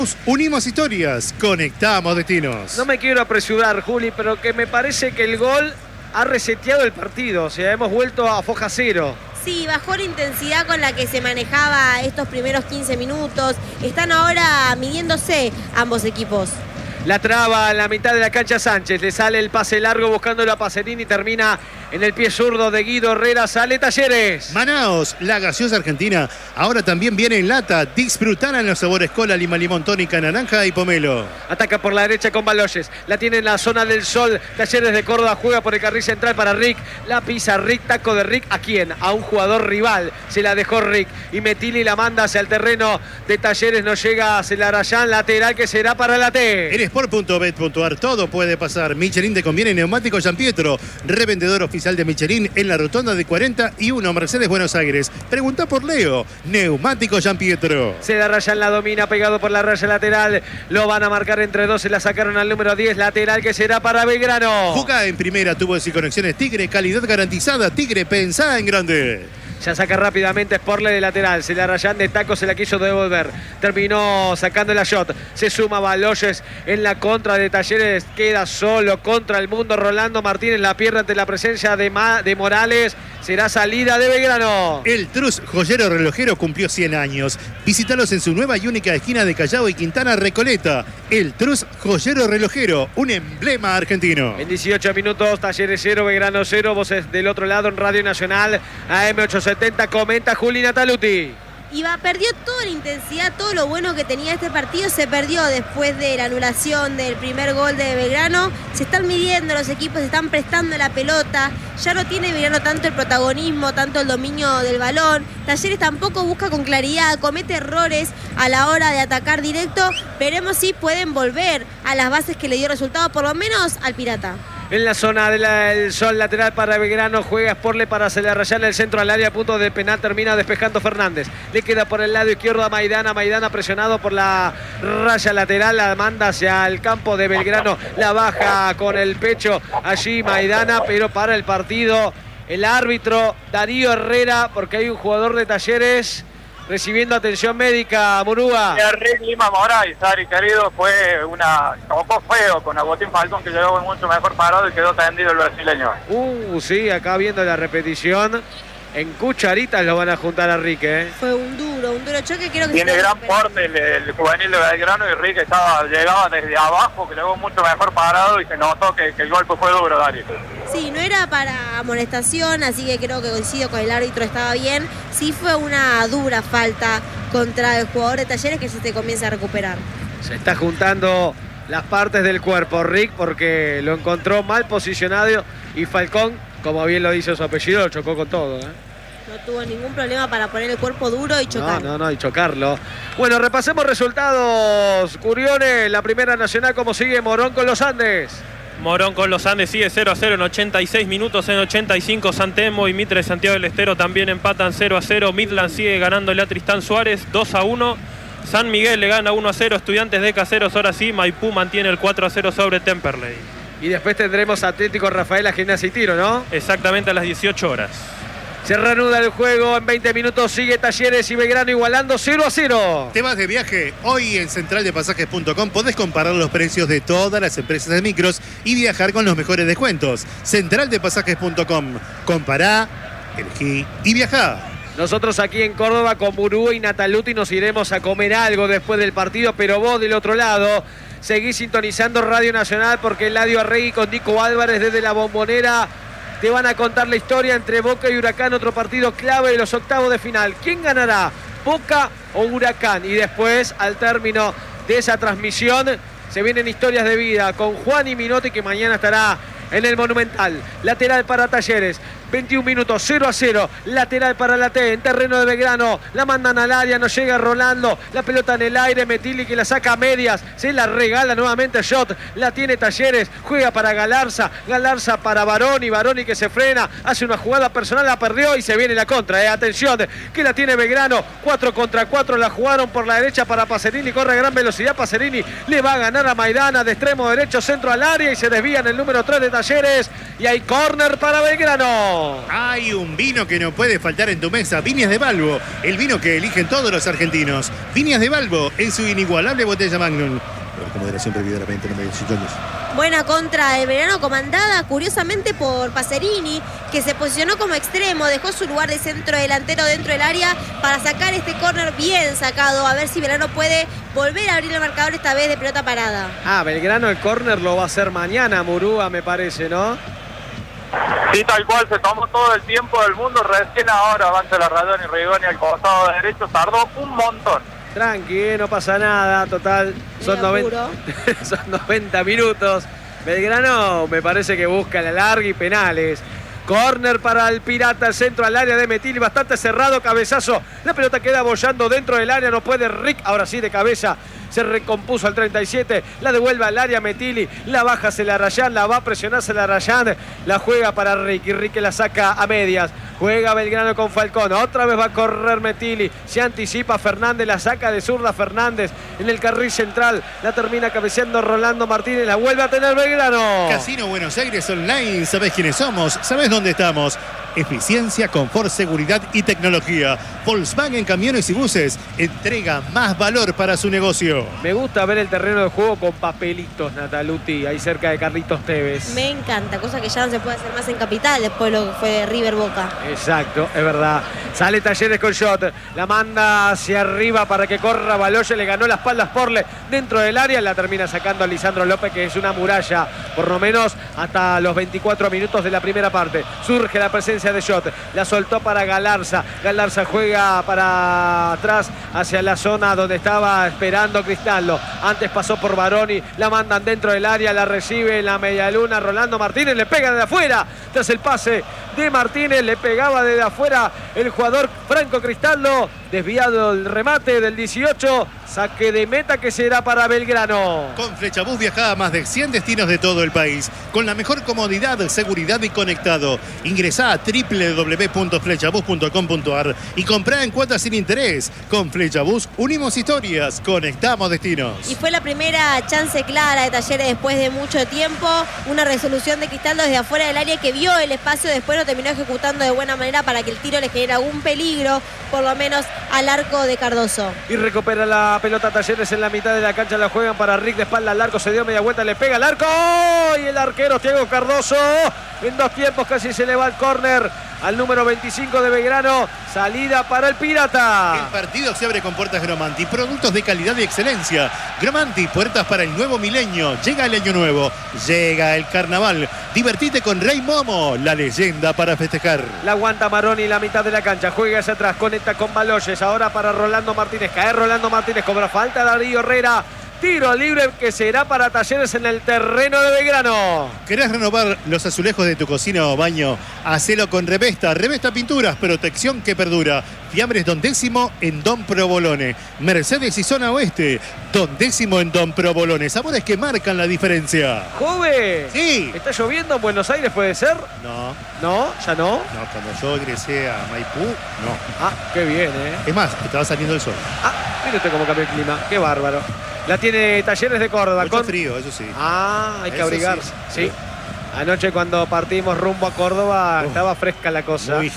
Unimos historias, conectamos destinos. No me quiero apresurar, Juli, pero que me parece que el gol ha reseteado el partido. O sea, hemos vuelto a foja cero. Sí, bajó la intensidad con la que se manejaba estos primeros 15 minutos. Están ahora midiéndose ambos equipos. La traba en la mitad de la cancha Sánchez. Le sale el pase largo buscándolo a Pacerini. Termina en el pie zurdo de Guido Herrera. Sale Talleres. Manaos, la gaseosa argentina. Ahora también viene en lata. Disfrutar en los sabores cola, lima, limón, tónica, naranja y pomelo. Ataca por la derecha con Baloyes. La tiene en la zona del sol. Talleres de Córdoba juega por el carril central para Rick. La pisa Rick. Taco de Rick. ¿A quién? A un jugador rival. Se la dejó Rick. Y Metilli la manda hacia el terreno de Talleres. No llega a Celarayán. Lateral que será para la T. En Sport.bet.ar todo puede pasar. Michelin te conviene Neumático San Pietro. Revendedor oficial de Michelin en la rotonda de 41 Mercedes Buenos Aires. Pregunta por Leo. Neumático San Pietro. Celarayán la domina, pegado por la raya lateral. Lo van a marcar entre dos. Se la sacaron al número 10. Lateral que será para Belgrano. Juega en primera, tubos y conexiones Tigre. Calidad garantizada. Tigre, pensá en grande. Ya saca rápidamente Sporle de lateral. Celarayán de taco se la quiso devolver. Terminó sacando la shot. Se suma Baloyes en la contra de Talleres. Queda solo contra el mundo. Rolando Martínez la pierde ante la presencia de Morales. Será salida de Belgrano. El Trus Joyero Relojero cumplió 100 años. Visítalos en su nueva y única esquina de Callao y Quintana Recoleta. El Trus Joyero Relojero, un emblema argentino. En 18 minutos, Talleres 0, Belgrano 0. Voces del otro lado en Radio Nacional. AM870 comenta Juli Nataluti. Perdió toda la intensidad, todo lo bueno que tenía este partido se perdió después de la anulación del primer gol de Belgrano. Se están midiendo los equipos, se están prestando la pelota. Ya no tiene Belgrano tanto el protagonismo, tanto el dominio del balón. Talleres tampoco busca con claridad, comete errores a la hora de atacar directo. Veremos si pueden volver a las bases que le dio resultado, por lo menos al Pirata. En la zona del sol lateral para Belgrano, juega Sporle para Celarayán, el centro al área, a punto de penal, termina despejando Fernández. Le queda por el lado izquierdo a Maidana, Maidana presionado por la raya lateral, la manda hacia el campo de Belgrano, la baja con el pecho allí Maidana, pero para el partido el árbitro Darío Herrera, porque hay un jugador de Talleres recibiendo atención médica, Murúa. Rick Lima Moraes, Ari querido, tocó feo con Agustín Falcón, que llegó mucho mejor parado y quedó tendido el brasileño. Sí, acá viendo la repetición, en cucharitas lo van a juntar a Rick, Fue un duro choque, creo que tiene gran porte el juvenil de Belgrano y Rick llegaba desde abajo, que llegó mucho mejor parado y se notó que el golpe fue duro, Darío. Sí, no era para amonestación, así que creo que coincido con el árbitro, estaba bien. Sí fue una dura falta contra el jugador de Talleres que se comienza a recuperar. Se está juntando las partes del cuerpo Rick porque lo encontró mal posicionado y Falcón, como bien lo dice su apellido, lo chocó con todo, No tuvo ningún problema para poner el cuerpo duro y chocarlo. No, y chocarlo. Bueno, repasemos resultados, Curiones. La Primera Nacional, ¿cómo sigue Morón con los Andes? Morón con los Andes sigue 0-0 en 86 minutos. En 85 San Telmo y Mitre de Santiago del Estero también empatan 0-0. Midland sigue ganándole a Tristán Suárez 2-1. San Miguel le gana 1-0. Estudiantes de Caseros, ahora sí. Maipú mantiene el 4-0 sobre Temperley. Y después tendremos Atlético Rafaela, Gimnasia y Tiro, ¿no? Exactamente a las 18 horas. Se reanuda el juego, en 20 minutos sigue Talleres y Belgrano igualando 0-0. ¿Te vas de viaje? Hoy en centraldepasajes.com podés comparar los precios de todas las empresas de micros y viajar con los mejores descuentos. Centraldepasajes.com. Compará, elegí y viajá. Nosotros aquí en Córdoba con Murúa y Nataluti nos iremos a comer algo después del partido, pero vos del otro lado seguís sintonizando Radio Nacional porque Eladio Arregui con Nico Álvarez desde la Bombonera te van a contar la historia entre Boca y Huracán, otro partido clave de los octavos de final. ¿Quién ganará, Boca o Huracán? Y después, al término de esa transmisión, se vienen historias de vida con Juan y Minotti, que mañana estará en el Monumental. Lateral para Talleres. 21 minutos, 0-0. Lateral para la T, en terreno de Belgrano. La mandan al área, no llega Rolando. La pelota en el aire, Metilli que la saca a medias. Se la regala nuevamente Shot. La tiene Talleres, juega para Galarza. Galarza para Baroni, Baroni que se frena. Hace una jugada personal, la perdió y se viene la contra. Atención, que la tiene Belgrano. 4 contra 4, la jugaron por la derecha para Pacerini. Corre a gran velocidad, Pacerini le va a ganar a Maidana de extremo derecho, centro al área y se desvía en el número 3 de Talleres. Y hay córner para Belgrano. Belgrano. Hay un vino que no puede faltar en tu mesa, Viñas de Balbo, el vino que eligen todos los argentinos. Viñas de Balbo en su inigualable botella Magnum. Con moderación prohibida la venta, no me Buena contra del Belgrano, comandada curiosamente por Pacerini, que se posicionó como extremo, dejó su lugar de centro delantero dentro del área para sacar este córner bien sacado, a ver si Belgrano puede volver a abrir el marcador esta vez de pelota parada. Belgrano el córner lo va a hacer mañana, Murúa, me parece, ¿no? Sí, tal cual, se tomó todo el tiempo del mundo, recién ahora avanza la Radón y Rigoni al costado derecho, tardó un montón. Tranqui, no pasa nada, total, son 90 minutos. Belgrano me parece que busca la larga y penales. Córner para el Pirata, el centro al área de Metilli, bastante cerrado, cabezazo. La pelota queda bollando dentro del área, no puede Rick, ahora sí de cabeza. Se recompuso al 37, la devuelve al área Metilli, la baja Celarayán, la va a presionar Celarayán, la juega para Rick y Rick la saca a medias. Juega Belgrano con Falcón, otra vez va a correr Metilli, se anticipa Fernández, la saca de zurda Fernández en el carril central, la termina cabeceando Rolando Martínez, la vuelve a tener Belgrano. Casino Buenos Aires Online, ¿sabés quiénes somos? ¿Sabés dónde estamos? Eficiencia, confort, seguridad y tecnología. Volkswagen Camiones y Buses entrega más valor para su negocio. Me gusta ver el terreno de juego con papelitos, Nataluti, ahí cerca de Carlitos Tevez. Me encanta, cosa que ya no se puede hacer más en Capital después de lo que fue de River Boca. Exacto, es verdad. Sale Talleres con shot, la manda hacia arriba para que corra Baloye, le ganó la espalda a Sporle dentro del área, la termina sacando a Lisandro López, que es una muralla, por lo menos hasta los 24 minutos de la primera parte. Surge la presencia de shot, la soltó para Galarza, Galarza juega para atrás hacia la zona donde estaba esperando Cristaldo, antes pasó por Baroni, la mandan dentro del área, la recibe en la medialuna Rolando Martínez, le pega desde afuera, tras el pase de Martínez, le pegaba desde afuera el jugador Franco Cristaldo, desviado el remate del 18, saque de meta que será para Belgrano. Con Flechabús viaja a más de 100 destinos de todo el país, con la mejor comodidad, seguridad y conectado. Ingresá a www.flechabús.com.ar y comprá en cuotas sin interés. Con Flechabús unimos historias, conectamos destinos. Y fue la primera chance clara de Talleres después de mucho tiempo, una resolución de Cristaldo desde afuera del área que vio el espacio, después lo terminó ejecutando de buena manera para que el tiro le genere algún peligro, por lo menos al arco de Cardoso. Y recupera la pelota Talleres en la mitad de la cancha, la juegan para Rick de espalda al arco, se dio media vuelta, le pega al arco y el arquero Thiago Cardoso en dos tiempos casi se le va al córner al número 25 de Belgrano, salida para el Pirata. El partido se abre con puertas Gromanti, productos de calidad y excelencia. Gromanti, puertas para el nuevo milenio. Llega el año nuevo, llega el carnaval. Divertite con Rey Momo, la leyenda para festejar. La aguanta Maroni la mitad de la cancha, juega hacia atrás, conecta con Baloyes, ahora para Rolando Martínez, cae Rolando Martínez, cobra falta Darío Herrera. Tiro libre que será para Talleres en el terreno de Belgrano. ¿Querés renovar los azulejos de tu cocina o baño? Hacelo con Revesta. Revesta Pinturas, protección que perdura. Fiambres Don Décimo en Don Provolone. Mercedes y Zona Oeste. Don Décimo en Don Provolone. Sabores que marcan la diferencia. ¡Jove! Sí. ¿Está lloviendo en Buenos Aires, puede ser? No. ¿No? ¿Ya no? No, cuando yo ingresé a Maipú, no. Ah, qué bien, ¿eh? Es más, estaba saliendo el sol. Ah, mire usted cómo cambió el clima. Qué bárbaro. La tiene Talleres de Córdoba. Mucho frío, eso sí. Ah, hay que Eso abrigarse. sí. Sí. Anoche cuando partimos rumbo a Córdoba estaba fresca la cosa. Muy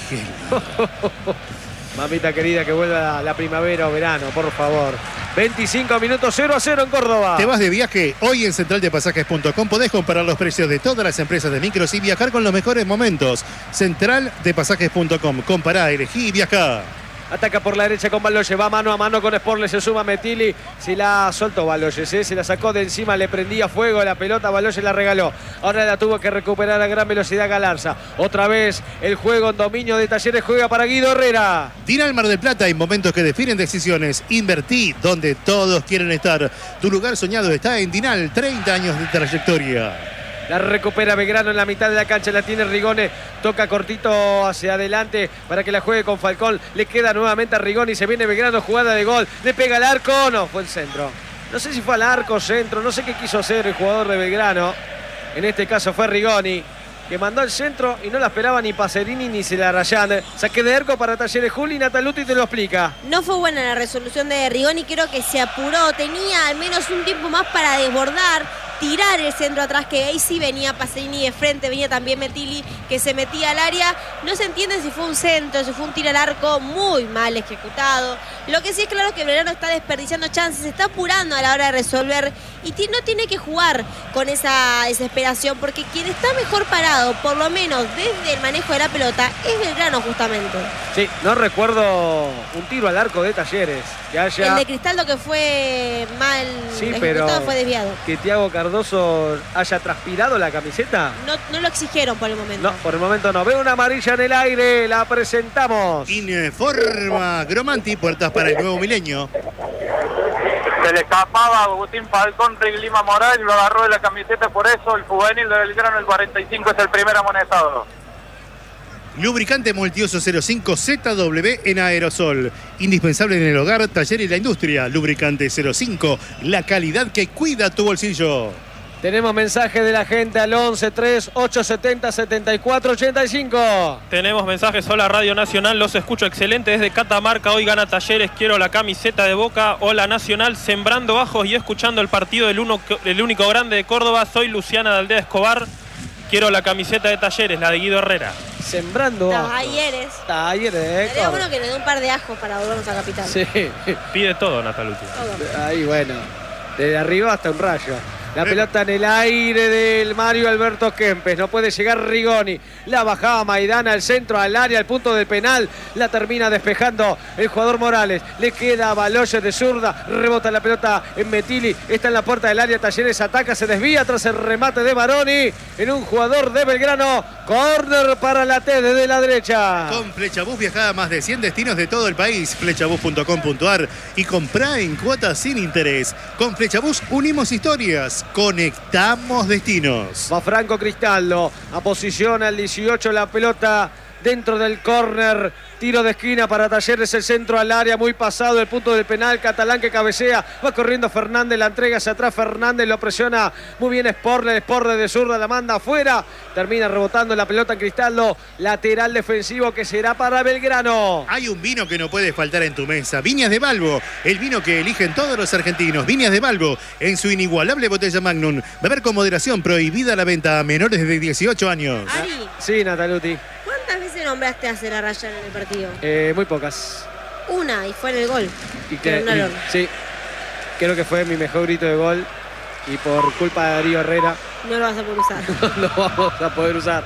Mamita querida, que vuelva la primavera o verano, por favor. 25 minutos, 0-0 en Córdoba. ¿Te vas de viaje? Hoy en centraldepasajes.com podés comparar los precios de todas las empresas de micros y viajar con los mejores momentos. Centraldepasajes.com. Compará, elegí y viajá. Ataca por la derecha con Baloyes, va mano a mano con Sporle, se suma Metilli, se la soltó Baloyes, se la sacó de encima, le prendía fuego la pelota, Baloyes la regaló, ahora la tuvo que recuperar a gran velocidad Galarza, otra vez el juego en dominio de Talleres, juega para Guido Herrera. Dinal Mar del Plata, en momentos que definen decisiones, invertí donde todos quieren estar. Tu lugar soñado está en Dinal, 30 años de trayectoria. La recupera Belgrano en la mitad de la cancha, la tiene Rigoni, toca cortito hacia adelante para que la juegue con Falcón, le queda nuevamente a Rigoni, se viene Belgrano, jugada de gol, le pega al arco, no, fue el centro. No sé si fue al arco, centro, no sé qué quiso hacer el jugador de Belgrano, en este caso fue Rigoni, que mandó el centro y no la esperaba ni Pacerini ni Celarayán. Saque de arco para Talleres. Juli Nataluti te lo explica. No fue buena la resolución de Rigoni, creo que se apuró, tenía al menos un tiempo más para desbordar. tirar el centro atrás, que ahí sí venía Paserini de frente, venía también Metilli, que se metía al área. No se entiende si fue un centro, si fue un tiro al arco muy mal ejecutado. Lo que sí es claro que Belgrano está desperdiciando chances, se está apurando a la hora de resolver y no tiene que jugar con esa desesperación, porque quien está mejor parado, por lo menos desde el manejo de la pelota, es Belgrano justamente. Sí, no recuerdo un tiro al arco de Talleres que haya... El de Cristaldo que fue mal ejecutado, fue desviado. Que Thiago Cardoso haya transpirado la camiseta. No lo exigieron por el momento. No, por el momento no. Veo una amarilla en el aire, la presentamos. Informa Gromanti, puertas para el nuevo milenio. Se le escapaba a Agustín Falcón Lima Morales, lo agarró de la camiseta, por eso el juvenil de Belgrano, el 45, es el primer amonestado. Lubricante Multiuso 05 ZW en aerosol. Indispensable en el hogar, taller y la industria. Lubricante 05, la calidad que cuida tu bolsillo. Tenemos mensaje de la gente al 11-3-870-7485. Tenemos mensajes. Hola Radio Nacional, los escucho excelente desde Catamarca. Hoy gana Talleres, quiero la camiseta de Boca. Hola Nacional, sembrando bajos y escuchando el partido del único grande de Córdoba. Soy Luciana de Aldea Escobar. Quiero la camiseta de Talleres, la de Guido Herrera. Sembrando bajos. Talleres. Sería bueno que le dé un par de ajos para volvernos a Capital. Sí. Pide todo, Nataluti. Ahí bueno, desde arriba hasta un rayo. La pelota en el aire del Mario Alberto Kempes. No puede llegar Rigoni. La bajaba Maidana al centro, al área, al punto del penal. La termina despejando el jugador Morales. Le queda a Baloyes de zurda. Rebota la pelota en Metilli. Está en la puerta del área. Talleres ataca, se desvía tras el remate de Baroni. En un jugador de Belgrano. Córner para la T desde la derecha. Con Flechabús viajada a más de 100 destinos de todo el país. Flechabús.com.ar y comprá en cuotas sin interés. Con Flechabús unimos historias. Conectamos destinos. Va Franco Cristaldo, a posición al 18 la pelota dentro del córner. Tiro de esquina para Talleres, el centro al área, muy pasado el punto del penal. Catalán que cabecea, va corriendo Fernández, la entrega hacia atrás Fernández, lo presiona muy bien Sporle de zurda, la manda afuera. Termina rebotando la pelota en Cristaldo, lateral defensivo que será para Belgrano. Hay un vino que no puede faltar en tu mesa. Viñas de Balbo, el vino que eligen todos los argentinos. Viñas de Balbo, en su inigualable botella Magnum. Beber con moderación, prohibida la venta a menores de 18 años. Ari. Sí, Nataluti. ¿Cuántas veces nombraste a Celarrayán en el partido? Muy pocas. Una, y fue en el gol. Sí, creo que fue mi mejor grito de gol. Y por culpa de Darío Herrera. No lo vas a poder usar. No lo vamos a poder usar.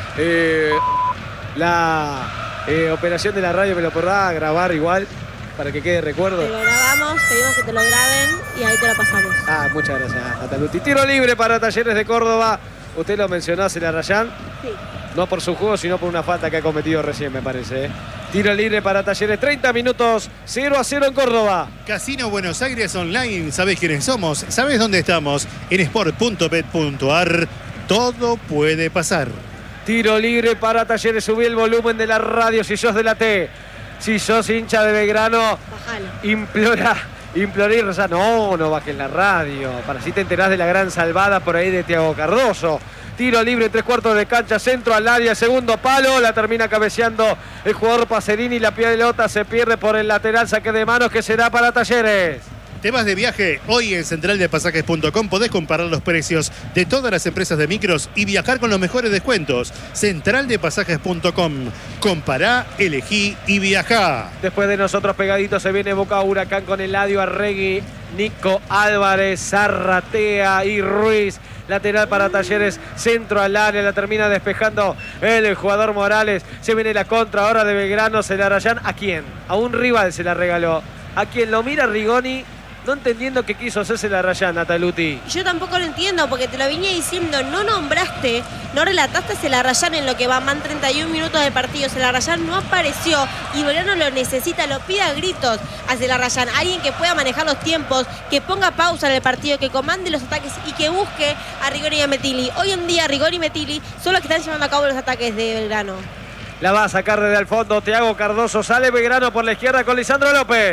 La operación de la radio me lo podrá grabar igual, para que quede recuerdo. Te lo grabamos, pedimos que te lo graben y ahí te lo pasamos. Muchas gracias, Nataluti. Tiro libre para Talleres de Córdoba. Usted lo mencionó a Celarrayán. Sí. No por su juego, sino por una falta que ha cometido recién, me parece. Tiro libre para Talleres, 30 minutos, 0-0 en Córdoba. Casino Buenos Aires Online, ¿sabés quiénes somos? ¿Sabés dónde estamos? En sport.bet.ar, todo puede pasar. Tiro libre para Talleres, subí el volumen de la radio si sos de la T. Si sos hincha de Belgrano, bajalo. Implora y rezar. No bajes la radio, para así te enterás de la gran salvada por ahí de Thiago Cardoso. Tiro libre, 3/4 de cancha, centro al área, segundo palo, la termina cabeceando el jugador Pacerini, la pelota se pierde por el lateral, saque de manos que será para Talleres. ¿Te vas de viaje? Hoy en centraldepasajes.com podés comparar los precios de todas las empresas de micros y viajar con los mejores descuentos. Centraldepasajes.com. Compará, elegí y viajá. Después de nosotros pegaditos se viene Boca Huracán con Eladio Arregui, Nico Álvarez, Zarratea y Ruiz. Lateral para Talleres, centro al área, la termina despejando el jugador Morales. Se viene la contra ahora de Belgrano, Celarrayán. ¿A quién? A un rival se la regaló. A quien lo mira Rigoni, no entendiendo qué quiso hacer Celarrayán, Nataluti. Yo tampoco lo entiendo, porque te lo venía diciendo, no nombraste, no relataste a Celarrayán en lo que van 31 minutos de partido. Celarrayán no apareció y Belgrano lo necesita, lo pide a gritos a Celarrayán. Alguien que pueda manejar los tiempos, que ponga pausa en el partido, que comande los ataques y que busque a Rigoni y a Metilli. Hoy en día Rigoni y Metilli son los que están llevando a cabo los ataques de Belgrano. La va a sacar desde el fondo Thiago Cardoso, sale Belgrano por la izquierda con Lisandro López.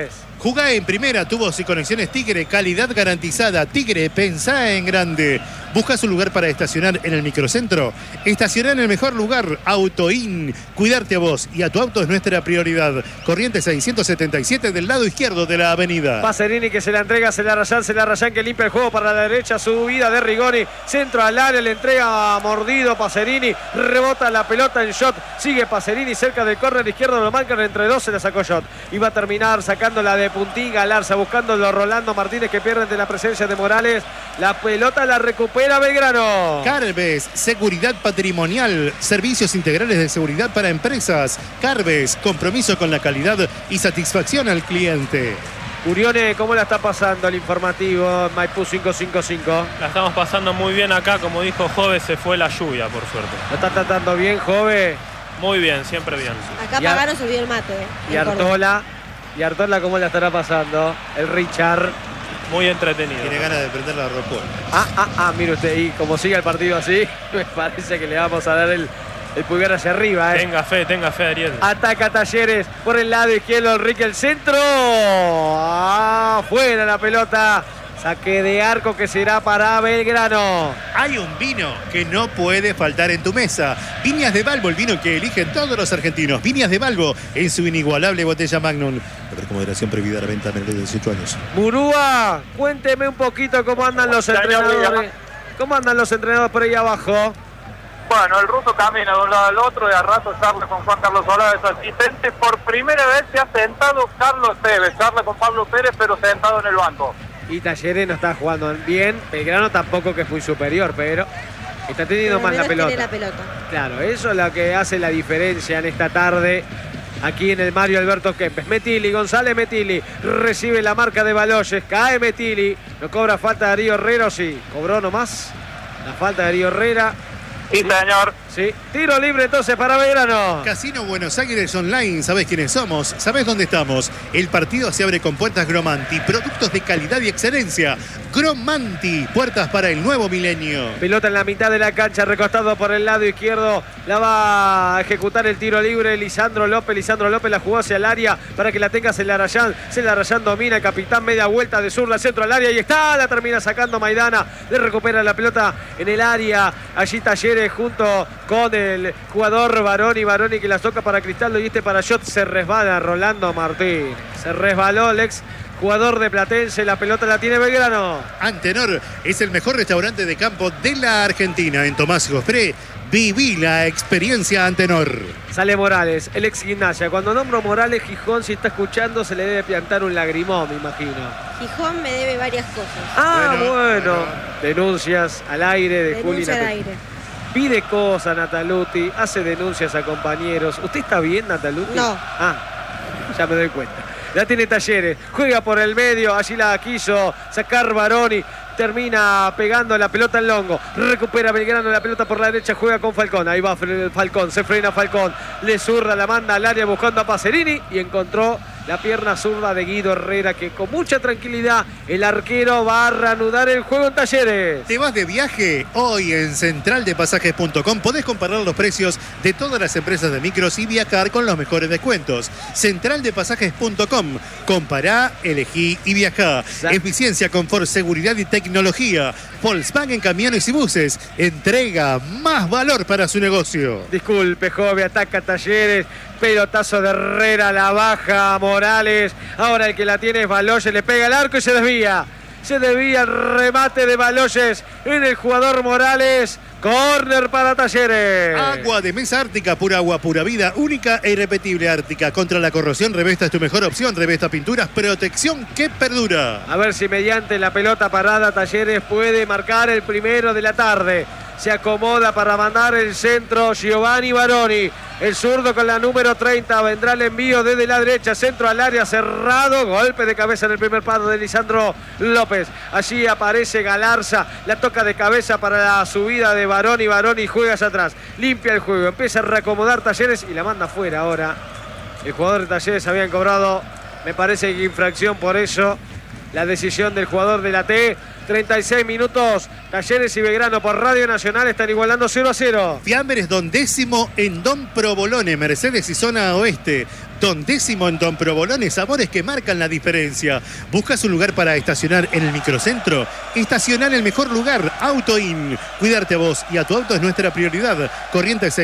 Jugá en primera, tubos y conexiones Tigre, calidad garantizada. Tigre, pensá en grande. ¿Buscas un lugar para estacionar en el microcentro? Estacioná en el mejor lugar, Autoin. Cuidarte a vos y a tu auto es nuestra prioridad. Corrientes 677 del lado izquierdo de la avenida. Pacerini que se la entrega, se la Rayan que limpia el juego para la derecha, subida de Rigoni, centro al área, le entrega mordido Pacerini, rebota la pelota en shot, sigue Pacerini cerca del córner izquierdo, lo marcan entre dos, se la sacó shot. Y va a terminar sacándola de puntín Galarza, buscándolo Rolando Martínez que pierde de la presencia de Morales. La pelota la recupera Belgrano. Carves, seguridad patrimonial, servicios integrales de seguridad para empresas. Carves, compromiso con la calidad y satisfacción al cliente. Urione, ¿cómo la está pasando el informativo Maipú 555? La estamos pasando muy bien acá, como dijo Jove, se fue la lluvia, por suerte. ¿Lo está tratando bien, Jove? Muy bien, siempre bien. Acá Pagano se olvidó el mate. Y Artola, ¿cómo la estará pasando? El Richard. Muy entretenido. Tiene ganas de prender la ropa. Mire usted, y como sigue el partido así, me parece que le vamos a dar el pulgar hacia arriba. Tenga fe, Ariel. Ataca Talleres por el lado izquierdo, Enrique el centro. Fuera la pelota. Saque de arco que será para Belgrano. Hay un vino que no puede faltar en tu mesa. Viñas de Balbo, el vino que eligen todos los argentinos. Viñas de Balbo en su inigualable botella Magnum. Con moderación prohibida la venta a menores de 18 años. Murúa, cuénteme un poquito cómo andan los entrenadores. ¿Cómo andan los entrenadores por ahí abajo? Bueno, el ruso camina de un lado al otro, de a rato charla con Juan Carlos Solá, su asistente. Por primera vez se ha sentado Carlos Tevez, charla con Pablo Pérez, pero sentado en el banco. Y Talleres no está jugando bien. Belgrano tampoco, que es muy superior, pero está teniendo más la pelota. Claro, eso es lo que hace la diferencia en esta tarde aquí en el Mario Alberto Kempes. Metili, González Metili recibe la marca de Baloyes, cae Metili, no cobra falta Darío Herrera, sí, cobró nomás la falta de Darío Herrera. Sí, señor. Sí, tiro libre entonces para Belgrano. Casino Buenos Aires Online, ¿sabés quiénes somos? ¿Sabés dónde estamos? El partido se abre con puertas Gromanti, productos de calidad y excelencia. Gromanti, puertas para el nuevo milenio. Pelota en la mitad de la cancha, recostado por el lado izquierdo. La va a ejecutar el tiro libre Lisandro López. Lisandro López la jugó hacia el área para que la tenga Celarayán. Celarayán domina, el capitán, media vuelta de zurda, centro al área y está. La termina sacando Maidana. Le recupera la pelota en el área. Allí Talleres junto con el jugador Baroni que la toca para Cristaldo y para Shot. Se resbala Rolando Martín. Se resbaló el ex jugador de Platense. La pelota la tiene Belgrano. Antenor es el mejor restaurante de campo de la Argentina. En Tomás Jospré, viví la experiencia Antenor. Sale Morales, el ex Gimnasia. Cuando nombro Morales, Gijón, si está escuchando, se le debe plantar un lagrimón, me imagino. Gijón me debe varias cosas. Bueno. Denuncias al aire de Juli. Denuncia al aire. Pide cosas Nataluti, hace denuncias a compañeros. ¿Usted está bien, Nataluti? No. Ya me doy cuenta. La tiene Talleres, juega por el medio, allí la quiso sacar Baroni. Termina pegando la pelota en Longo. Recupera Belgrano la pelota por la derecha. Juega con Falcón. Ahí va Falcón. Se frena Falcón. Le zurra, la manda al área buscando a Pacerini. Y encontró la pierna zurda de Guido Herrera, que con mucha tranquilidad el arquero va a reanudar el juego en Talleres. ¿Te vas de viaje? Hoy en centraldepasajes.com podés comparar los precios de todas las empresas de micros y viajar con los mejores descuentos. Centraldepasajes.com. Compará, elegí y viajá. Eficiencia, confort, seguridad y tecnología. Volkswagen Camiones y Buses. Entrega más valor para su negocio. Disculpe, Jove, ataca Talleres. Pelotazo de Herrera, la baja Morales. Ahora el que la tiene es Baloyes, le pega el arco y se desvía. Se desvía el remate de Baloyes en el jugador Morales. Córner para Talleres. Agua de mesa Ártica, pura agua, pura vida, única e irrepetible Ártica. Contra la corrosión, Revesta es tu mejor opción. Revesta Pinturas, protección que perdura. A ver si mediante la pelota parada Talleres puede marcar el primero de la tarde. Se acomoda para mandar el centro Giovanni Baroni. El zurdo con la número 30. Vendrá el envío desde la derecha. Centro al área cerrado. Golpe de cabeza en el primer palo de Lisandro López. Allí aparece Galarza. La toca de cabeza para la subida de Baroni. Baroni juega hacia atrás. Limpia el juego. Empieza a reacomodar Talleres y la manda fuera ahora. El jugador de Talleres habían cobrado, me parece que infracción, por eso la decisión del jugador de la T. 36 minutos. Talleres y Belgrano por Radio Nacional están igualando 0-0. Fiambres Don Décimo en Don Provolone, Mercedes y zona oeste. Don Décimo en Don Provolone, sabores que marcan la diferencia. ¿Buscas un lugar para estacionar en el microcentro? Estacionar en el mejor lugar, AutoIn. Cuidarte a vos y a tu auto es nuestra prioridad. Corrientes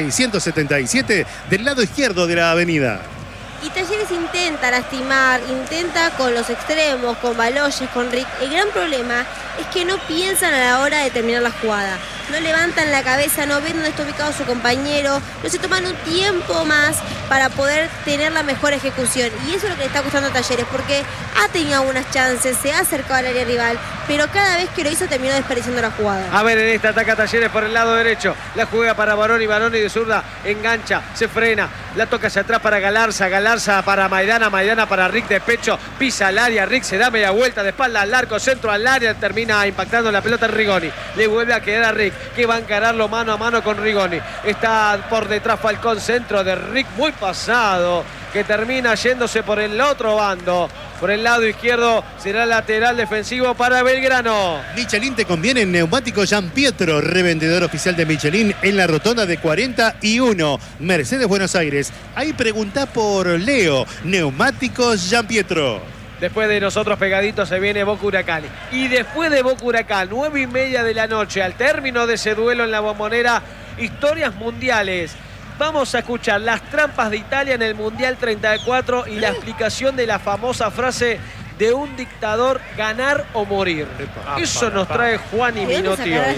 677 del lado izquierdo de la avenida. Y Talleres intenta lastimar, intenta con los extremos, con Baloyes, con Rick. El gran problema es que no piensan a la hora de terminar la jugada. No levantan la cabeza, no ven dónde está ubicado su compañero, no se toman un tiempo más para poder tener la mejor ejecución. Y eso es lo que le está costando a Talleres, porque ha tenido algunas chances, se ha acercado al área rival, pero cada vez que lo hizo terminó desperdiciando la jugada. A ver, en esta ataca Talleres por el lado derecho. La juega para Baroni de zurda, engancha, se frena, la toca hacia atrás para Galarza para Maidana para Rick de pecho, pisa al área, Rick se da media vuelta de espalda al arco, centro al área, termina impactando la pelota en Rigoni. Le vuelve a quedar a Rick, que va a encararlo mano a mano con Rigoni. Está por detrás Falcón, centro de Rick muy pasado, que termina yéndose por el otro bando. Por el lado izquierdo será lateral defensivo para Belgrano. Michelin te conviene en Neumáticos Giampietro, revendedor oficial de Michelin en la rotonda de 41, Mercedes, Buenos Aires. Ahí preguntá por Leo, Neumáticos Giampietro. Después de nosotros pegaditos se viene Boca Huracán. Y después de Boca Huracán, 9:30 de la noche, al término de ese duelo en la Bombonera, historias mundiales. Vamos a escuchar las trampas de Italia en el Mundial 34 y la explicación de la famosa frase de un dictador: ganar o morir. Eso nos trae Juani Minotti hoy.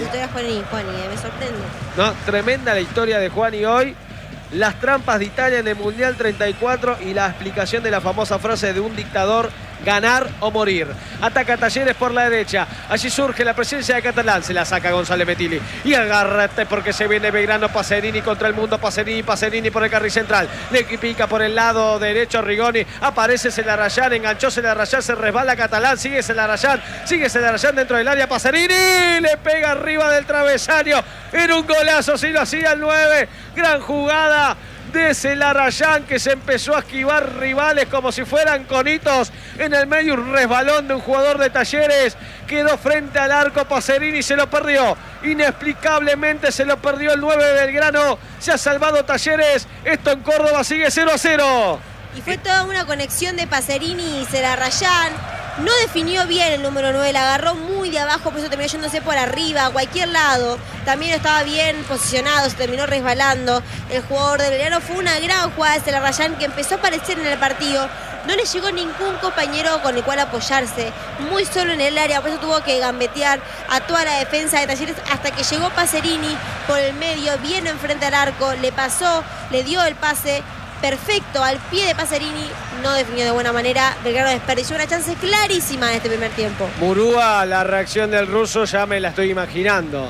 Me sorprende. No, tremenda la historia de Juani hoy. Las trampas de Italia en el Mundial 34 y la explicación de la famosa frase de un dictador: ganar o morir. Ataca Talleres por la derecha. Allí surge la presencia de Catalán. Se la saca González Metilli. Y agárrate porque se viene Belgrano. Pacerini contra el mundo. Pacerini por el carril central. Le pica por el lado derecho Rigoni. Aparece Celarayán. Enganchó Celarayán. Se resbala Catalán. Sigue Celarayán dentro del área. Pacerini le pega arriba del travesaño. Era un golazo si lo hacía el 9. Gran jugada de Celarayán, que se empezó a esquivar rivales como si fueran conitos. En el medio un resbalón de un jugador de Talleres, quedó frente al arco. Pacerini se lo perdió, inexplicablemente se lo perdió el 9 de Belgrano. Se ha salvado Talleres, esto en Córdoba sigue 0-0. Y fue toda una conexión de Pacerini y Celarayán. No definió bien el número 9, la agarró muy de abajo, por eso terminó yéndose por arriba, a cualquier lado. También estaba bien posicionado, se terminó resbalando. El jugador de Belgrano. Fue una gran jugada de Celarayán, que empezó a aparecer en el partido. No le llegó ningún compañero con el cual apoyarse, muy solo en el área, por eso tuvo que gambetear a toda la defensa de Talleres hasta que llegó Pacerini por el medio, bien enfrente al arco, le pasó, le dio el pase perfecto al pie de Pacerini, no definió de buena manera. Belgrano desperdició una chance clarísima en este primer tiempo. Murúa, la reacción del ruso ya me la estoy imaginando.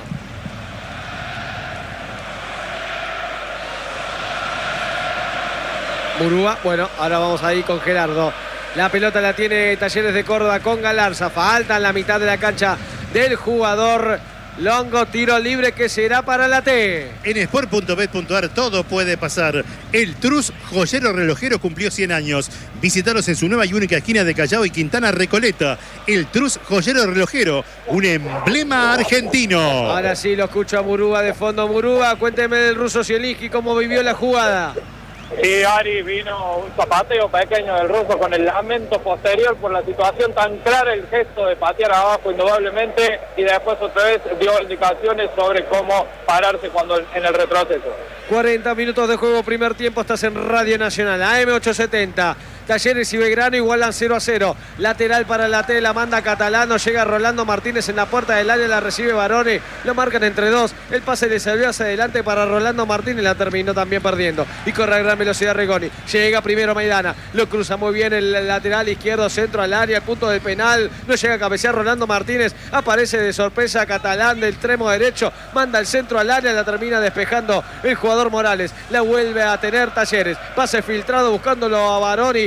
Murúa, bueno, ahora vamos ahí con Gerardo. La pelota la tiene Talleres de Córdoba con Galarza. Falta en la mitad de la cancha del jugador Longo. Tiro libre que será para la T. En sport.bet.ar todo puede pasar. El Trus Joyero Relojero cumplió 100 años. Visítalos en su nueva y única esquina de Callao y Quintana Recoleta. El Trus Joyero Relojero, un emblema argentino. Ahora sí lo escucho a Murúa de fondo. Murúa, cuénteme del ruso Zielinski, cómo vivió la jugada. Sí, Ari, vino un zapateo pequeño del ruso con el lamento posterior por la situación tan clara, el gesto de patear abajo indudablemente, y después otra vez dio indicaciones sobre cómo pararse cuando en el retroceso. 40 minutos de juego, primer tiempo, estás en Radio Nacional, AM870. Talleres y Belgrano igualan 0-0. Lateral para la T, la manda Catalano. Llega Rolando Martínez en la puerta del área, la recibe Barone. Lo marcan entre dos. El pase le salió hacia adelante para Rolando Martínez. La terminó también perdiendo. Y corre a gran velocidad Rigoni. Llega primero Maidana. Lo cruza muy bien el lateral izquierdo, centro al área, punto del penal. No llega a cabecear Rolando Martínez. Aparece de sorpresa Catalán del extremo derecho. Manda el centro al área. La termina despejando el jugador Morales. La vuelve a tener Talleres. Pase filtrado buscándolo a Baroni.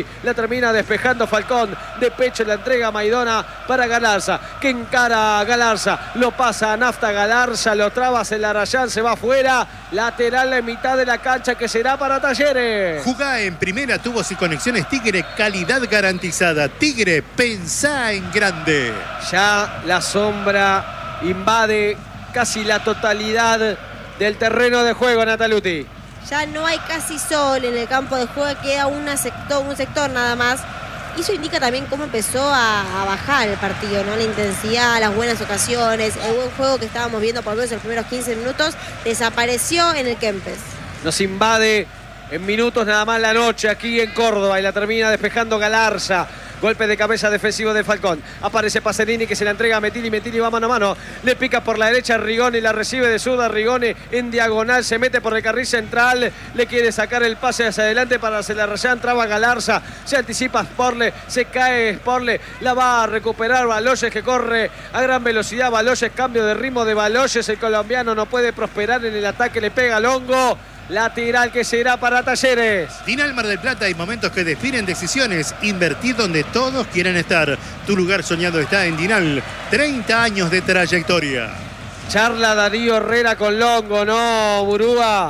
La termina despejando Falcón. De pecho la entrega Maidona para Galarza, que encara a Galarza. Lo pasa a Nafta Galarza, lo traba Celarayán, se va afuera. Lateral en mitad de la cancha que será para Talleres. Jugá en Primera Tubos y Conexiones Tigre, calidad garantizada. Tigre, pensá en grande. Ya la sombra invade casi la totalidad del terreno de juego, Nataluti. Ya no hay casi sol en el campo de juego, queda un sector nada más. Y eso indica también cómo empezó a bajar el partido, ¿no? La intensidad, las buenas ocasiones, el buen juego que estábamos viendo por lo menos en los primeros 15 minutos, desapareció en el Kempes. Nos invade en minutos nada más la noche aquí en Córdoba y la termina despejando Galarza. Golpe de cabeza defensivo de Falcón. Aparece Pacerini que se la entrega a Metilli. Metilli va mano a mano. Le pica por la derecha a Rigoni. La recibe de zurda. Rigoni en diagonal. Se mete por el carril central. Le quiere sacar el pase hacia adelante para Celarayán. Traba Galarza. Se anticipa Sporle. Se cae Sporle. La va a recuperar Baloyes, que corre a gran velocidad. Baloyes, cambio de ritmo de Baloyes. El colombiano no puede prosperar en el ataque. Le pega Longo. Lateral que será para Talleres. Dinal Mar del Plata, hay momentos que definen decisiones. Invertir donde todos quieren estar. Tu lugar soñado está en Dinal. 30 años de trayectoria. Charla Darío Herrera con Longo, ¿no, Burúa?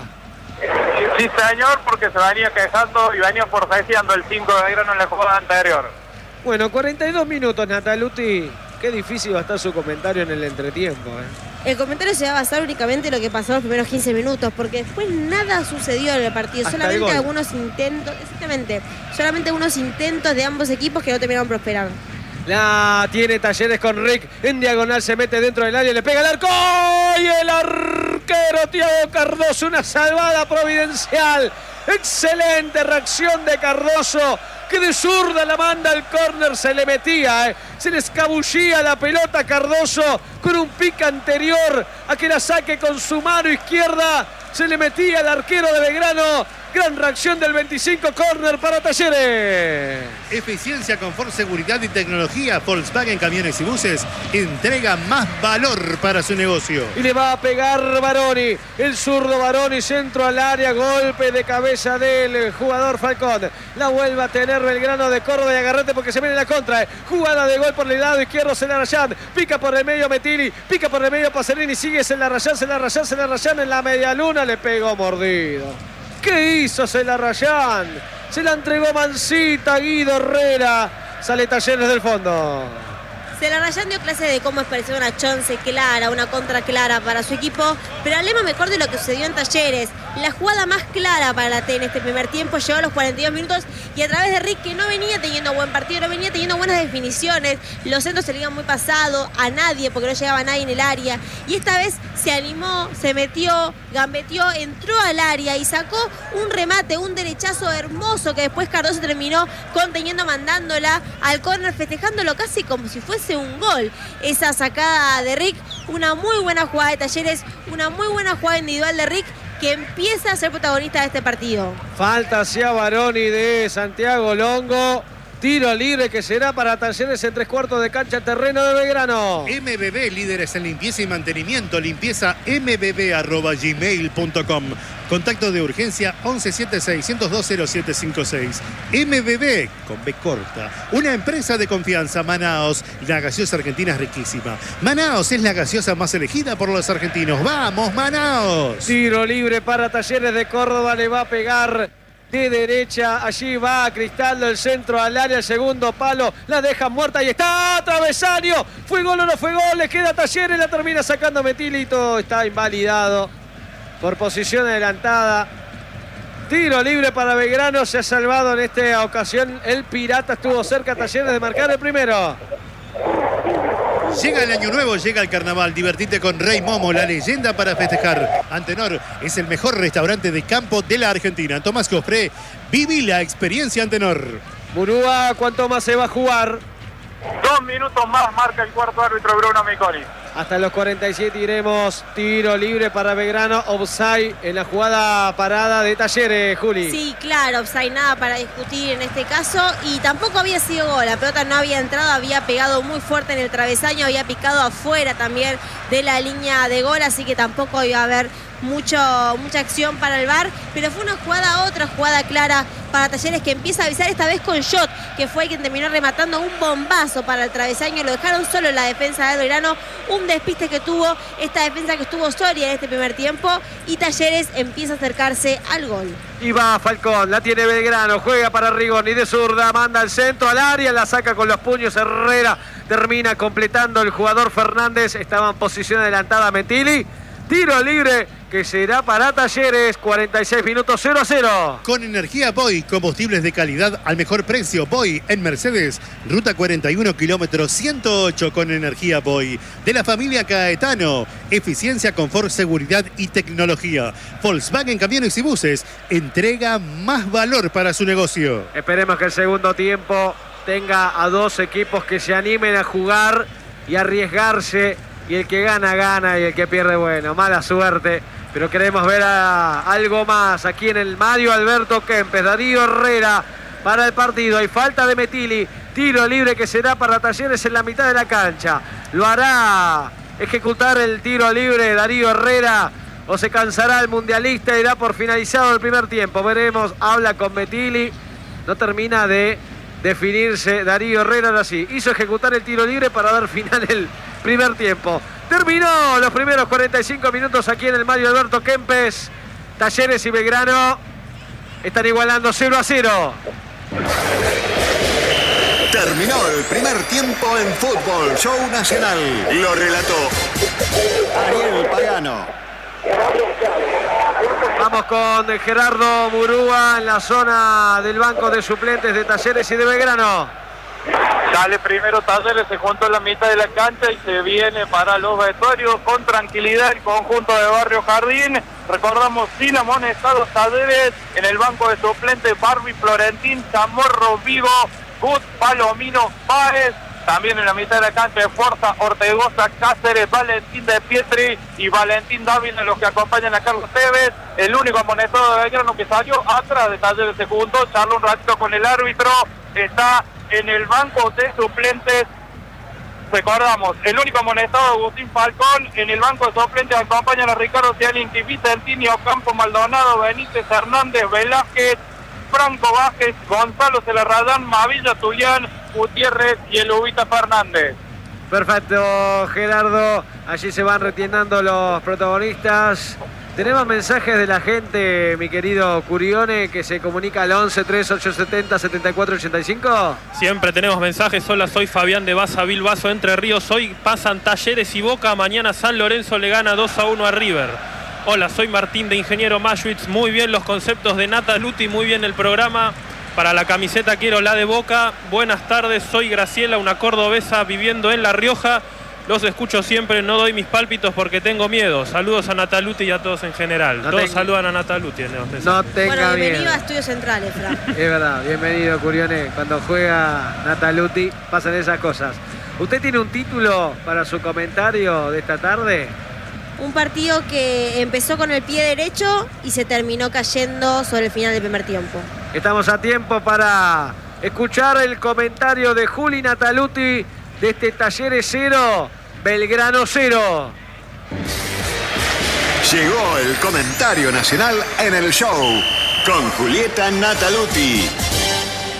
Sí, señor, porque se venía quejando y venía forcejeando el 5 de Belgrano en la jugada anterior. Bueno, 42 minutos, Nataluti. Qué difícil va a estar su comentario en el entretiempo, El comentario se va a basar únicamente en lo que pasó los primeros 15 minutos, porque después nada sucedió en el partido, hasta solamente el algunos intentos, exactamente, solamente algunos intentos de ambos equipos que no terminaron prosperando. La tiene Talleres con Rick, en diagonal se mete dentro del área, le pega el arco y el arquero Thiago Cardoso, una salvada providencial. Excelente reacción de Cardoso, que de zurda la manda al córner, se le metía, se le escabullía la pelota a Cardoso con un pique anterior a que la saque con su mano izquierda, se le metía al arquero de Belgrano. Gran reacción del 25, córner para Talleres. Eficiencia, confort, seguridad y tecnología. Volkswagen Camiones y Buses entrega más valor para su negocio. Y le va a pegar Baroni, el zurdo Baroni, centro al área, golpe de cabeza del jugador Falcón. La vuelve a tener Belgrano de Córdoba y agarrate porque se viene la contra. Jugada de gol por el lado izquierdo, Celarayán, pica por el medio Metilli, pica por el medio Pacerini, sigue Celarayán en la media luna, le pegó mordido. ¿Qué hizo Celarayán? Se la entregó mansita Guido Herrera. Sale Talleres del fondo. Celarayán dio clase de cómo expresar una chance clara, una contra clara para su equipo, pero hablemos mejor de lo que sucedió en Talleres. La jugada más clara para la T en este primer tiempo llegó a los 42 minutos y a través de Rick, que no venía teniendo buen partido, no venía teniendo buenas definiciones. Los centros se le iban muy pasado a nadie porque no llegaba nadie en el área. Y esta vez se animó, se metió, gambeteó, entró al área y sacó un remate, un derechazo hermoso que después Cardoso terminó conteniendo, mandándola al córner, festejándolo casi como si fuese un gol. Esa sacada de Rick, una muy buena jugada de Talleres, una muy buena jugada individual de Rick, que empieza a ser protagonista de este partido. Falta hacia Baroni de Santiago Longo. Tiro libre que será para Talleres en 3/4 de cancha, terreno de Belgrano. MBB, líderes en limpieza y mantenimiento. Limpieza mbb@gmail.com. Contacto de urgencia 1176-102-0756. MBB con B corta. Una empresa de confianza. Manaos. La gaseosa argentina es riquísima. Manaos es la gaseosa más elegida por los argentinos. ¡Vamos, Manaos! Tiro libre para Talleres de Córdoba. Le va a pegar de derecha. Allí va Cristaldo, el centro al área, el segundo palo. La deja muerta y está travesaño. ¿Fue gol o no fue gol? Le queda Talleres. La termina sacando Metilli y todo está invalidado por posición adelantada. Tiro libre para Belgrano. Se ha salvado en esta ocasión el Pirata. Estuvo cerca Talleres de marcar el primero. Llega el año nuevo, llega el carnaval. Divertite con Rey Momo, la leyenda para festejar. Antenor es el mejor restaurante de campo de la Argentina. Tomás Cofré, viví la experiencia Antenor. Burúa, ¿cuánto más se va a jugar? 2 minutos más marca el cuarto árbitro Bruno Miconi. Hasta los 47 iremos. Tiro libre para Belgrano. Offside en la jugada parada de Talleres, Juli. Sí, claro, offside, nada para discutir en este caso. Y tampoco había sido gol. La pelota no había entrado, había pegado muy fuerte en el travesaño, había picado afuera también de la línea de gol. Así que tampoco iba a haber mucha acción para el VAR, pero fue otra jugada clara para Talleres, que empieza a avisar esta vez con Shot, que fue quien terminó rematando un bombazo para el travesaño. Lo dejaron solo en la defensa de Belgrano, un despiste que tuvo esta defensa que estuvo Soria en este primer tiempo, y Talleres empieza a acercarse al gol. Y va Falcón, la tiene Belgrano, juega para Rigoni de zurda, manda al centro, al área, la saca con los puños Herrera, termina completando el jugador Fernández, estaba en posición adelantada Metilli, tiro libre que será para Talleres, 46 minutos, 0-0. Con energía Boy, combustibles de calidad al mejor precio. Boy en Mercedes, ruta 41, kilómetro 108 con energía Boy. De la familia Caetano, eficiencia, confort, seguridad y tecnología. Volkswagen Camiones y Buses, entrega más valor para su negocio. Esperemos que el segundo tiempo tenga a dos equipos que se animen a jugar y arriesgarse. Y el que gana, gana, y el que pierde, bueno, mala suerte. Pero queremos ver algo más aquí en el Mario Alberto Kempes. Darío Herrera para el partido. Hay falta de Metilli. Tiro libre que será para Talleres en la mitad de la cancha. Lo hará ejecutar el tiro libre Darío Herrera, o se cansará el mundialista y da por finalizado el primer tiempo. Veremos, habla con Metilli. No termina de definirse Darío Herrera. Ahora sí, hizo ejecutar el tiro libre para dar final el primer tiempo. Terminó los primeros 45 minutos aquí en el Mario Alberto Kempes. Talleres y Belgrano están igualando 0-0. Terminó el primer tiempo en Fútbol Show Nacional. Lo relató Ariel Pagano. Vamos con Gerardo Murúa en la zona del banco de suplentes de Talleres y de Belgrano. Sale primero Talleres, se juntó en la mitad de la cancha y se viene para los vestuarios con tranquilidad el conjunto de Barrio Jardín. Recordamos, sin amonestados Talleres, en el banco de suplentes Barbie, Florentín, Chamorro, Vigo, Gut, Palomino, Páez. También en la mitad de la cancha de Fuerza, Ortegoza, Cáceres, Valentín de Pietri y Valentín Dávila, los que acompañan a Carlos Tevez. El único amonestado de Belgrano que salió atrás de Talleres se juntó, charló un ratito con el árbitro, está en el banco de suplentes. Recordamos, el único amonestado Agustín Falcón. En el banco de suplentes acompañan a Ricardo Cialinti, Vicentini, Ocampo, Maldonado, Benítez, Hernández, Velázquez, Franco Vázquez, Gonzalo Celarradán, Mavilla, Tuyán, Gutiérrez y el Ubita Fernández. Perfecto, Gerardo. Allí se van retirando los protagonistas. Tenemos mensajes de la gente, mi querido Curione, que se comunica al 11 3870 7485. Siempre tenemos mensajes. Hola, soy Fabián de Baza Bilbaso, Entre Ríos. Hoy pasan Talleres y Boca. Mañana San Lorenzo le gana 2-1 a River. Hola, soy Martín de Ingeniero Maschwitz. Muy bien los conceptos de Nata Luti, muy bien el programa. Para la camiseta quiero la de Boca. Buenas tardes, soy Graciela, una cordobesa viviendo en La Rioja. Los escucho siempre, no doy mis pálpitos porque tengo miedo. Saludos a Nataluti y a todos en general. Todos saludan a Nataluti. No tenga bienvenido miedo. a Estudios Centrales, Fran. Es verdad, bienvenido, Curione. Cuando juega Nataluti pasan esas cosas. ¿Usted tiene un título para su comentario de esta tarde? Un partido que empezó con el pie derecho y se terminó cayendo sobre el final del primer tiempo. Estamos a tiempo para escuchar el comentario de Juli Nataluti de este Talleres 0, Belgrano 0. Llegó el comentario nacional en el show con Julieta Nataluti.